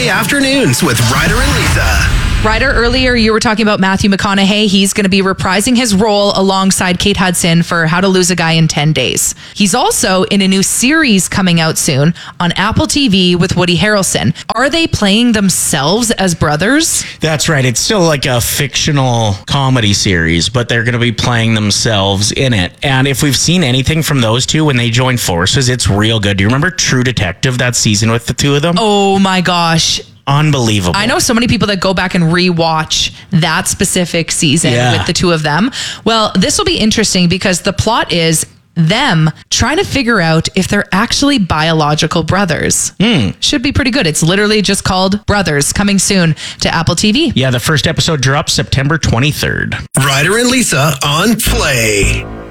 Weekday afternoons with Ryder and Lisa. Ryder, earlier you were talking about Matthew McConaughey. He's going to be reprising his role alongside Kate Hudson for How to Lose a Guy in 10 Days. He's also in a new series coming out soon on Apple TV with Woody Harrelson. Are they playing themselves as brothers? That's right. It's still like a fictional comedy series, but they're going to be playing themselves in it. And if we've seen anything from those two when they join forces, it's real good. Do you remember True Detective, that season with the two of them? Oh my gosh. Unbelievable. I know so many people that go back and rewatch that specific season with the two of them. Well, this will be interesting because the plot is them trying to figure out if they're actually biological brothers. Should be pretty good. It's literally just called Brothers, coming soon to Apple TV. Yeah, the first episode drops September 23rd. Ryder and Lisa on Play.